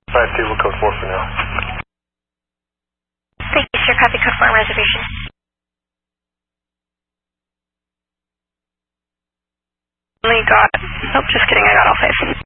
5 table code 4 for now. Thank you, sir. Copy code 4 on reservation. Only got, nope, just kidding, I got all 5.